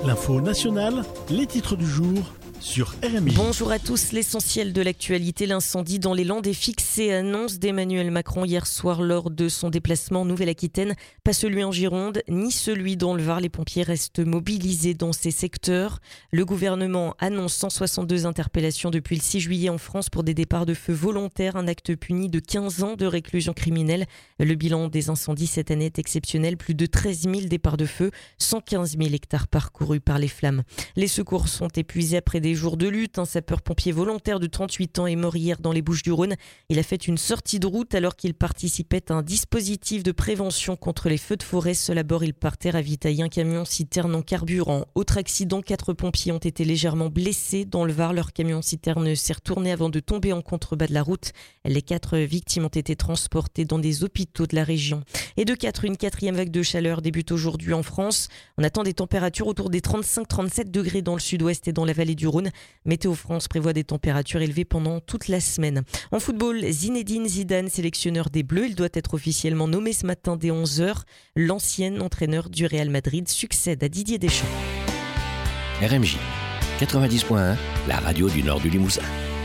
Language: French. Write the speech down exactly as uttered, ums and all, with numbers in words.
L'info nationale, les titres du jour sur R M J. Bonjour à tous, l'essentiel de l'actualité, l'incendie dans les Landes est fixé, annonce d'Emmanuel Macron hier soir lors de son déplacement en Nouvelle-Aquitaine. Pas celui en Gironde, ni celui dans le Var, les pompiers restent mobilisés dans ces secteurs. Le gouvernement annonce cent soixante-deux interpellations depuis le six juillet en France pour des départs de feu volontaires, un acte puni de quinze ans de réclusion criminelle. Le bilan des incendies cette année est exceptionnel, plus de treize mille départs de feu, cent quinze mille hectares parcourus par les flammes. Les secours sont épuisés après des jours de lutte. Un sapeur-pompier volontaire de trente-huit ans est mort hier dans les Bouches-du-Rhône. Il a fait une sortie de route alors qu'il participait à un dispositif de prévention contre les feux de forêt. Seul à bord, il partait ravitailler un camion-citerne en carburant. Autre accident, quatre pompiers ont été légèrement blessés dans le Var. Leur camion-citerne s'est retourné avant de tomber en contrebas de la route. Les quatre victimes ont été transportées dans des hôpitaux de la région. Et de quatre, une quatrième vague de chaleur débute aujourd'hui en France. On attend des températures autour des trente-cinq à trente-sept degrés dans le sud-ouest et dans la vallée du Rhône. Météo France prévoit des températures élevées pendant toute la semaine. En football, Zinedine Zidane, sélectionneur des Bleus, il doit être officiellement nommé ce matin dès onze heures. L'ancien entraîneur du Real Madrid succède à Didier Deschamps. R M J quatre-vingt-dix point un, la radio du nord du Limousin.